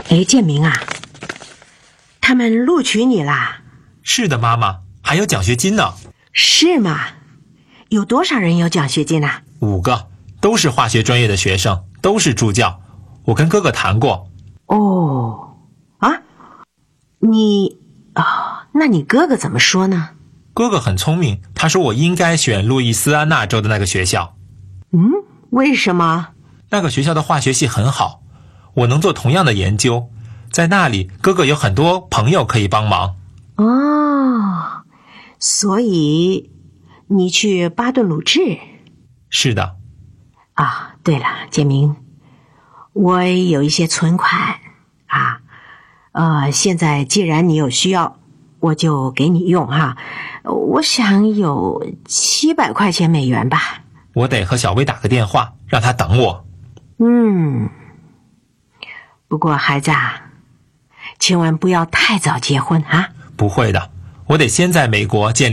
哎，建明啊，他们录取你啦？ 是的，妈妈，还有奖学金呢。 是吗？有多少人有奖学金啊 ？5个，都是化学专业的学生，都是助教。我跟哥哥谈过。 哦，啊，那你哥哥怎么说呢？ 哥哥很聪明，他说我应该选路易斯安那州的那个学校。 为什么？ 那个学校的化学系很好，我能做同样的研究，在那里哥哥有很多朋友可以帮忙。 哦，所以你去巴顿鲁治？ 是的。 啊，对了，建明，我有一些存款啊，现在既然你有需要，我就给你用哈。我想有700块钱美元吧。 我得和小薇打个电话，让她等我。 不过孩子啊，千万不要太早结婚啊。 不会的，我得先在美国建立